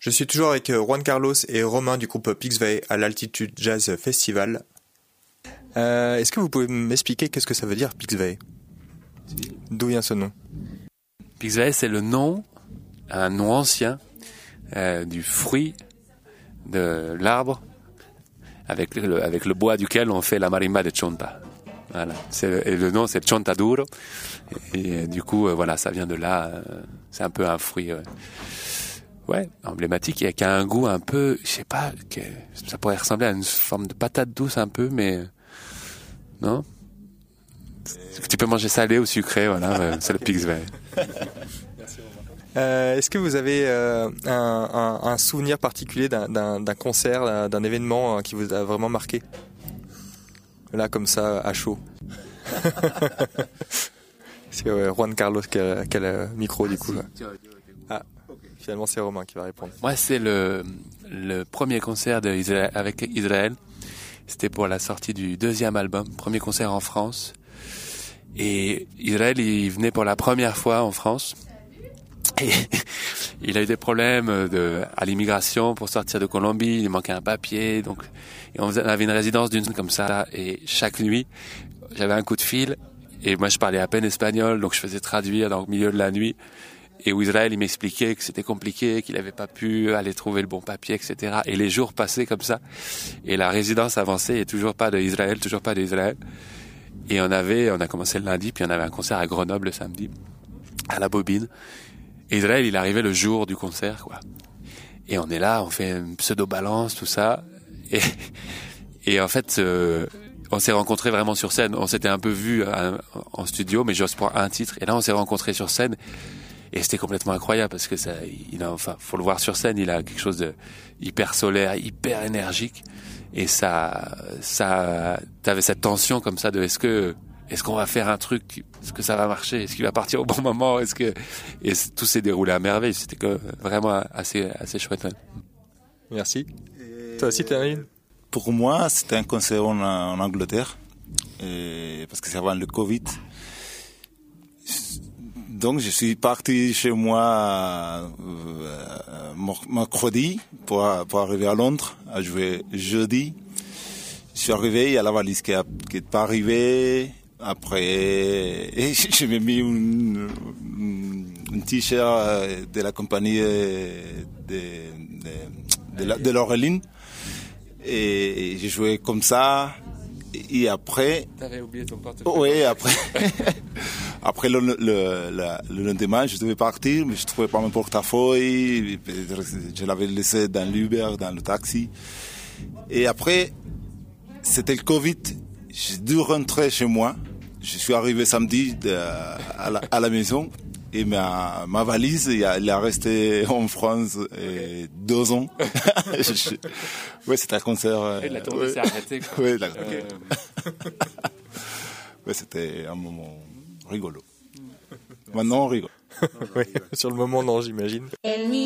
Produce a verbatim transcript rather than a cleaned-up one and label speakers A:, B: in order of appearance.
A: Je suis toujours avec Juan Carlos et Romain du groupe Pixvay à l'Altitude Jazz Festival. Euh, est-ce que vous pouvez m'expliquer qu'est-ce que ça veut dire Pixvay ? D'où vient ce nom ?
B: Pixvay, c'est le nom, un nom ancien euh, du fruit de l'arbre avec le, avec le bois duquel on fait la marimba de chonta. Voilà. C'est, et le nom c'est chontaduro et, et du coup euh, voilà, ça vient de là. Euh, c'est un peu un fruit euh, ouais, emblématique et qui a un goût un peu, je sais pas, que, ça pourrait ressembler à une forme de patate douce un peu, mais non. Tu peux manger salé ou sucré, voilà, euh, c'est le Pixvay.
A: Euh, est-ce que vous avez euh, un, un, un souvenir particulier d'un, d'un, d'un concert, d'un, d'un événement euh, qui vous a vraiment marqué ? Là, comme ça, à chaud. C'est euh, Juan Carlos qui a, qui a le micro, du coup. Ah, finalement, c'est Romain qui va répondre.
B: Moi, c'est le, le premier concert de Israël, avec Israël. C'était pour la sortie du deuxième album, premier concert en France. Et Israël, il venait pour la première fois en France. Et il a eu des problèmes de, à l'immigration pour sortir de Colombie, il manquait un papier, donc et on avait une résidence d'une comme ça, et chaque nuit, j'avais un coup de fil, et moi je parlais à peine espagnol, donc je faisais traduire dans le milieu de la nuit, et où Israël, il m'expliquait que c'était compliqué, qu'il n'avait pas pu aller trouver le bon papier, et cetera. Et les jours passaient comme ça, et la résidence avançait, et toujours pas d'Israël, toujours pas d'Israël. Et on avait, on a commencé le lundi, puis on avait un concert à Grenoble le samedi, à la Bobine. Et Israël, il arrivait le jour du concert, quoi. Et on est là, on fait une pseudo-balance, tout ça. Et, et en fait, euh, on s'est rencontrés vraiment sur scène. On s'était un peu vus à, en studio, mais juste pour un titre. Et là, on s'est rencontrés sur scène. Et c'était complètement incroyable parce que ça, il a, enfin, faut le voir sur scène. Il a quelque chose de hyper solaire, hyper énergique. Et ça, ça, t'avais cette tension comme ça de est-ce que, est-ce qu'on va faire un truc, est-ce que ça va marcher, est-ce qu'il va partir au bon moment, est-ce que, et tout s'est déroulé à merveille. C'était que vraiment assez, assez chouette.
A: Merci. Et toi aussi, t'as une ?
C: Pour moi, c'était un concert en, en Angleterre, et, parce que c'est avant le Covid. Donc, je suis parti chez moi euh, mercredi pour, pour arriver à Londres, à jouer jeudi. Je suis arrivé, il y a la valise qui n'est pas arrivée. Après, et je m'ai mis une, une t-shirt de la compagnie de, de, de, de, de Laureline. Et j'ai joué comme ça. Et après...
B: T'avais oublié ton portefeuille.
C: Oui, après... après le, le, le, le lendemain, je devais partir, mais je ne trouvais pas mon portefeuille. Je l'avais laissé dans l'Uber, dans le taxi. Et après, c'était le Covid. J'ai dû rentrer chez moi. Je suis arrivé samedi de, à, la, à la maison et ma, ma valise, elle est restée en France et deux ans. je, ouais, c'était un concert.
B: Et la tournée ouais. s'est arrêtée. Quoi.
C: Ouais, la, okay. euh... ouais, c'était un moment rigolo. Maintenant, on rigole.
A: Oui, sur le moment, non, j'imagine.